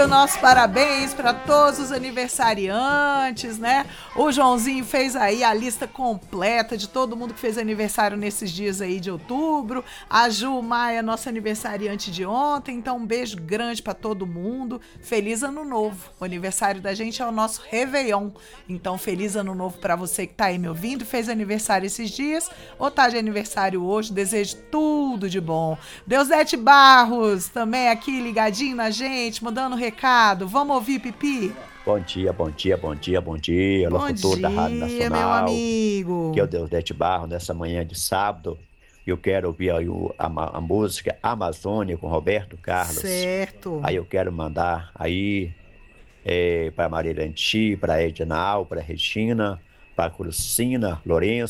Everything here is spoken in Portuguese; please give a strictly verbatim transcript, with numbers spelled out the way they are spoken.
Nossos parabéns para todos os aniversariantes, né? O Joãozinho fez aí a lista completa de todo mundo que fez aniversário nesses dias aí de outubro. A Ju Maia, nossa aniversariante de ontem. Então, um beijo grande para todo mundo. Feliz Ano Novo. O aniversário da gente é o nosso Réveillon. Então, feliz Ano Novo para você que tá aí me ouvindo, fez aniversário esses dias ou tá de aniversário hoje. Desejo tudo de bom. Deusete Barros também aqui ligadinho na gente, mandando recado. Vamos ouvir, Pipi? Bom dia, bom dia, bom dia, bom dia, Bom locutor da Rádio dia, meu Nacional, que é o amigo. Deusdete Barro, nessa manhã de sábado. Eu quero ouvir aí o- a, ma- a música Amazônia com Roberto Carlos. Certo. Aí eu quero mandar aí para Maria Lanti, para Edinal, para Regina, para Crucina, Lourenço.